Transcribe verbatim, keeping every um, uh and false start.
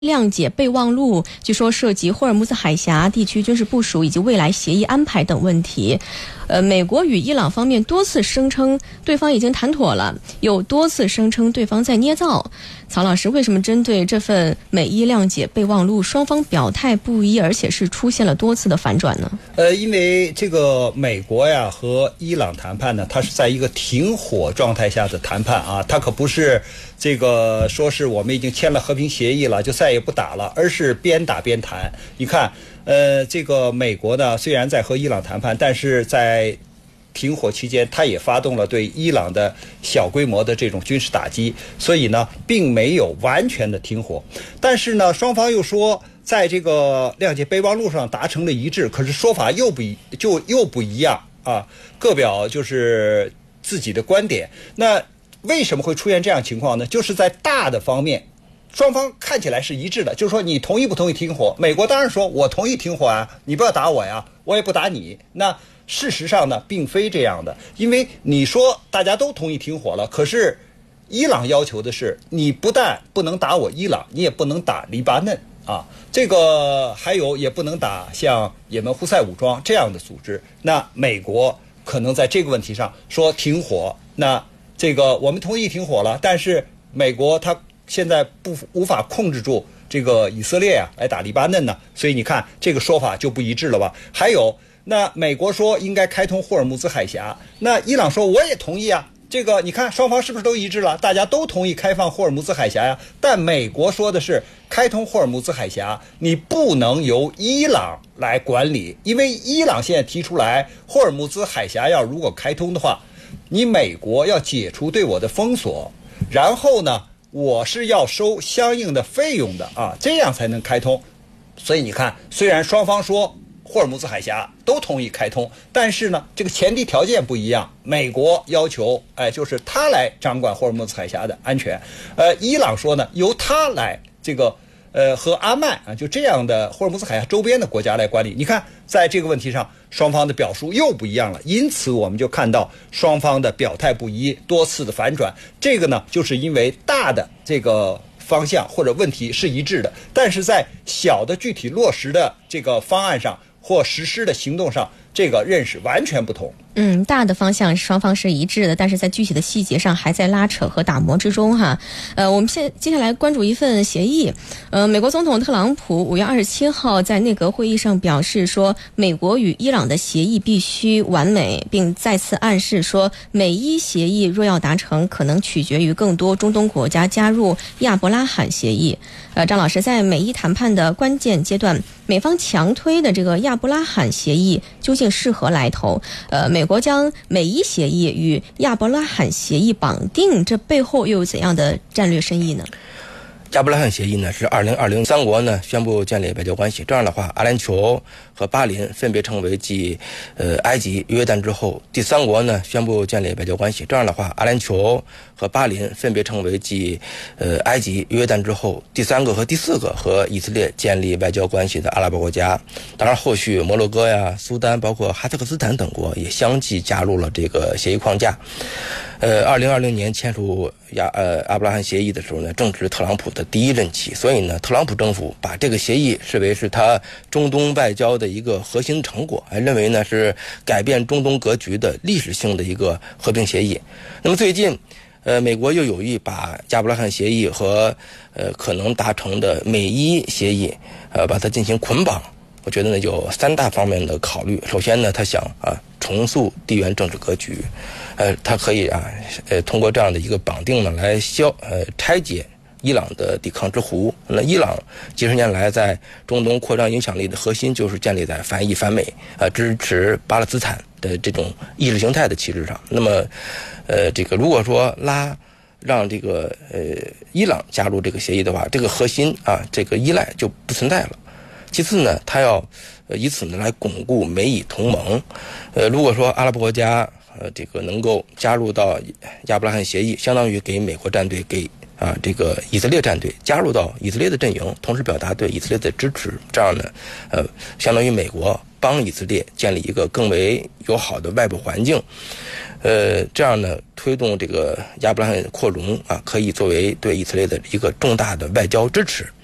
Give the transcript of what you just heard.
谅解备忘录，据说涉及霍尔木兹海峡地区军事部署以及未来协议安排等问题。呃，美国与伊朗方面多次声称对方已经谈妥了，又多次声称对方在捏造。曹老师，为什么针对这份美伊谅解备忘录，双方表态不一，而且是出现了多次的反转呢？ 呃，因为这个美国呀和伊朗谈判呢，它是在一个停火状态下的谈判啊，它可不是这个说是我们已经签了和平协议了，就再也不打了，而是边打边谈。你看，呃，这个美国呢，虽然在和伊朗谈判，但是在停火期间，它也发动了对伊朗的小规模的这种军事打击，所以呢，并没有完全的停火。但是呢，双方又说，在这个谅解备忘录上达成了一致，可是说法又不就又不一样啊，各表就是自己的观点。那为什么会出现这样情况呢？就是在大的方面，双方看起来是一致的，就是说你同意不同意停火？美国当然说我同意停火啊，你不要打我呀，我也不打你。那事实上呢，并非这样的，因为你说大家都同意停火了，可是伊朗要求的是，你不但不能打我伊朗，你也不能打黎巴嫩啊，这个还有也不能打像也门胡塞武装这样的组织。那美国可能在这个问题上说停火，那这个我们同意停火了，但是美国它现在不无法控制住这个以色列啊来打黎巴嫩呢，所以你看这个说法就不一致了吧？还有，那美国说应该开通霍尔木兹海峡，那伊朗说我也同意啊，这个你看双方是不是都一致了？大家都同意开放霍尔木兹海峡呀，但美国说的是开通霍尔木兹海峡，你不能由伊朗来管理，因为伊朗现在提出来，霍尔木兹海峡要如果开通的话，你美国要解除对我的封锁，然后呢，我是要收相应的费用的啊，这样才能开通。所以你看，虽然双方说霍尔木兹海峡都同意开通，但是呢，这个前提条件不一样。美国要求，哎，就是他来掌管霍尔木兹海峡的安全。呃，伊朗说呢，由他来这个呃和阿曼啊，就这样的霍尔木兹海峡周边的国家来管理。你看，在这个问题上，双方的表述又不一样了。因此，我们就看到双方的表态不一，多次的反转。这个呢，就是因为大的这个方向或者问题是一致的，但是在小的具体落实的这个方案上或实施的行动上，这个认识完全不同。 嗯，大的方向双方是一致的，但是在具体的细节上还在拉扯和打磨之中哈。呃，我们现接下来关注一份协议。呃，美国总统特朗普五月二十七号在内阁会议上表示说，美国与伊朗的协议必须完美，并再次暗示说，美伊协议若要达成，可能取决于更多中东国家加入亚伯拉罕协议。呃，张老师，在美伊谈判的关键阶段，美方强推的这个亚伯拉罕协议究竟是何来头？呃，美国将美伊协议与亚伯拉罕协议绑定，这背后又有怎样的战略深意呢？ 亚伯拉罕协议呢是二零二零三国呢宣布建立外交关系，这样的话，阿联酋和巴林分别成为继呃埃及、约旦之后第三国呢宣布建立外交关系，这样的话，阿联酋和巴林分别成为继呃埃及、约旦之后第三个和第四个和以色列建立外交关系的阿拉伯国家。当然，后续摩洛哥呀、苏丹，包括哈萨克斯坦等国也相继加入了这个协议框架。呃，二零二零年签署亚呃阿伯拉罕协议的时候呢，正值特朗普的第一任期，所以呢，特朗普政府把这个协议视为是他中东外交的一个核心成果，还认为呢是改变中东格局的历史性的一个和平协议。那么最近，呃，美国又有意把亚伯拉罕协议和呃可能达成的美伊协议，呃，把它进行捆绑。我觉得呢有三大方面的考虑。首先呢，他想啊重塑地缘政治格局，呃，他可以啊呃通过这样的一个绑定呢来消呃拆解伊朗的抵抗之湖。那伊朗几十年来在中东扩张影响力的核心就是建立在反伊反美啊、呃、支持巴勒斯坦的这种意识形态的旗帜上。那么呃这个如果说拉让这个呃伊朗加入这个协议的话，这个核心啊这个依赖就不存在了。其次呢，他要呃以此呢来巩固美以同盟。呃，如果说阿拉伯国家呃这个能够加入到亚伯拉罕协议，相当于给美国战队给啊这个以色列战队加入到以色列的阵营，同时表达对以色列的支持，这样呢呃相当于美国帮以色列建立一个更为友好的外部环境。呃，这样呢，推动这个亚伯拉罕扩容啊，可以作为对以色列的一个重大的外交支持。